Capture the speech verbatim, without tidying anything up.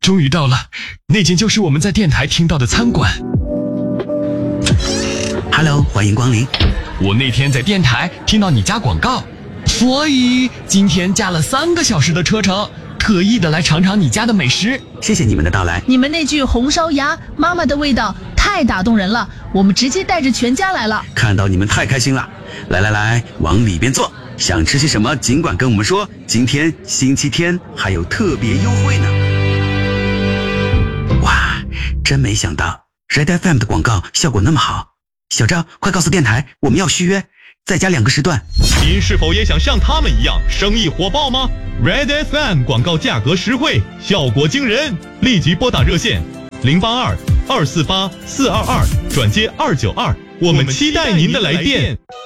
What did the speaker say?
终于到了，那间就是我们在电台听到的餐馆。 Hello， 欢迎光临。 我那天在电台听到你家广告，所以今天加了三个小时的车程，特意的来尝尝你家的美食。 谢谢你们的到来。 你们那句红烧鸭妈妈的味道太打动人了，我们直接带着全家来了。 看到你们太开心了，来来来，往里边坐。想吃些什么尽管跟我们说，今天星期天还有特别优惠呢。哇，真没想到 Red F M 的广告效果那么好。小赵，快告诉电台我们要续约，再加两个时段。 您是否也想像他们一样生意火爆吗？ Red F M 广告价格实惠，效果惊人，立即拨打热线零八二二四八四二二转接二九二，我们期待您的来电。